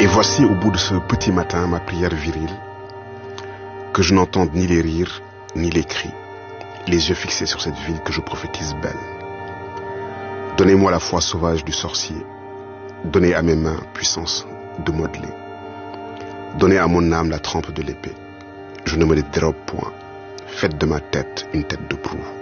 Et voici au bout de ce petit matin ma prière virile, que je n'entende ni les rires, ni les cris, les yeux fixés sur cette ville que je prophétise belle. Donnez-moi la foi sauvage du sorcier, donnez à mes mains puissance de modeler, donnez à mon âme la trempe de l'épée. Je ne me les dérobe point, faites de ma tête une tête de proue.